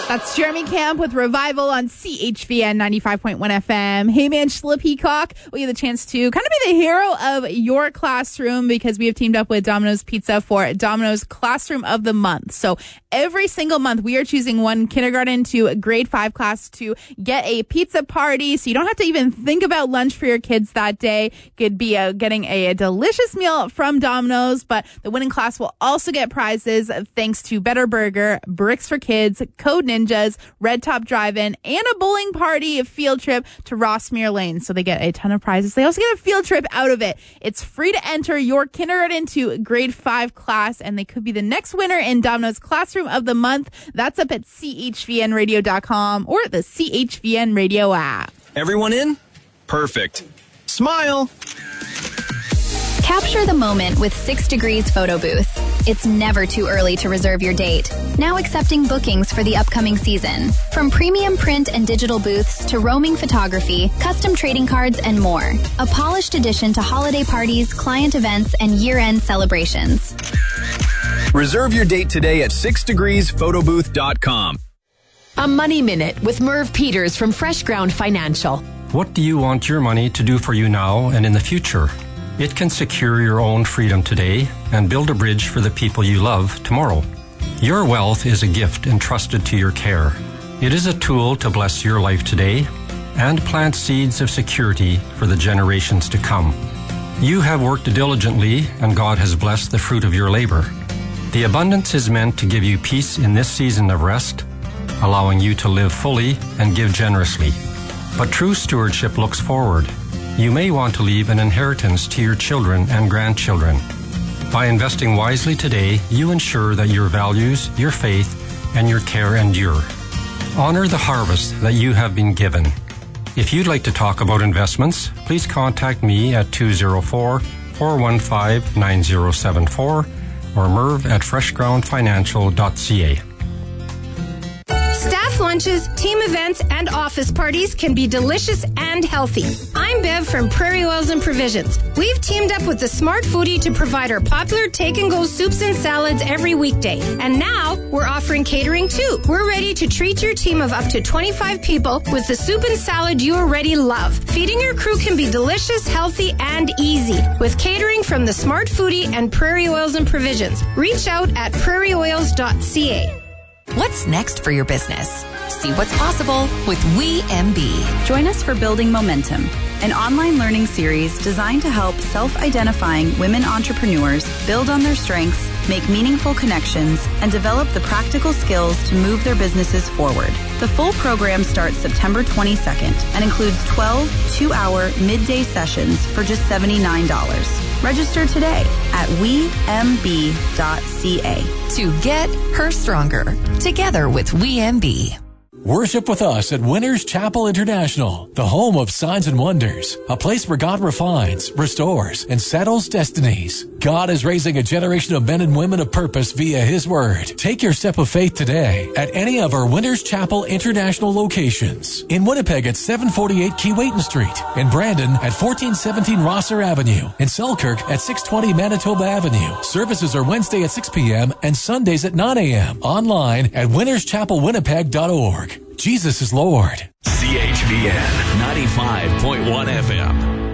That's Jeremy Camp with Revival on CHVN 95.1 FM. Hey man, Shla Peacock, we have the chance to kind of be the hero of your classroom because we have teamed up with Domino's Pizza for Domino's Classroom of the Month. So every single month we are choosing one kindergarten to grade 5 class to get a pizza party. So you don't have to even think about lunch for your kids that day. Could be getting a delicious meal from Domino's, but the winning class will also get prizes thanks to Better Burger, Bricks for Kids, Code Ninjas, Red Top Drive-In, and a bowling party field trip to Rossmere Lane. So they get a ton of prizes. They also get a field trip out of it. It's free to enter your kindergarten to grade 5 class, and they could be the next winner in Domino's Classroom of the Month. That's up at chvnradio.com or the CHVN Radio app. Everyone in? Perfect. Smile. Capture the moment with 6 Degrees Photo Booth. It's never too early to reserve your date. Now accepting bookings for the upcoming season. From premium print and digital booths to roaming photography, custom trading cards, and more. A polished addition to holiday parties, client events, and year-end celebrations. Reserve your date today at 6degreesphotoBooth.com. A Money Minute with Merv Peters from Fresh Ground Financial. What do you want your money to do for you now and in the future? It can secure your own freedom today and build a bridge for the people you love tomorrow. Your wealth is a gift entrusted to your care. It is a tool to bless your life today and plant seeds of security for the generations to come. You have worked diligently and God has blessed the fruit of your labor. The abundance is meant to give you peace in this season of rest, allowing you to live fully and give generously. But true stewardship looks forward. You may want to leave an inheritance to your children and grandchildren. By investing wisely today, you ensure that your values, your faith, and your care endure. Honor the harvest that you have been given. If you'd like to talk about investments, please contact me at 204-415-9074 or merv@freshgroundfinancial.ca. Staff lunches, team events, and office parties can be delicious and healthy. I'm Bev from Prairie Oils and Provisions. We've teamed up with the Smart Foodie to provide our popular take-and-go soups and salads every weekday. And now, we're offering catering too. We're ready to treat your team of up to 25 people with the soup and salad you already love. Feeding your crew can be delicious, healthy, and easy with catering from the Smart Foodie and Prairie Oils and Provisions. Reach out at prairieoils.ca. What's next for your business? See what's possible with WeMB. Join us for Building Momentum, an online learning series designed to help self-identifying women entrepreneurs build on their strengths, make meaningful connections, and develop the practical skills to move their businesses forward. The full program starts September 22nd and includes 12 two-hour midday sessions for just $79. Register today at WeMB.ca. To get her stronger, together with WeMB. Worship with us at Winners Chapel International, the home of signs and wonders, a place where God refines, restores, and settles destinies. God is raising a generation of men and women of purpose via His Word. Take your step of faith today at any of our Winners Chapel International locations. In Winnipeg at 748 Keewatin Street, in Brandon at 1417 Rosser Avenue, in Selkirk at 620 Manitoba Avenue. Services are Wednesday at 6 p.m. and Sundays at 9 a.m. Online at winnerschapelwinnipeg.org. Jesus is Lord. CHVN 95.1 FM.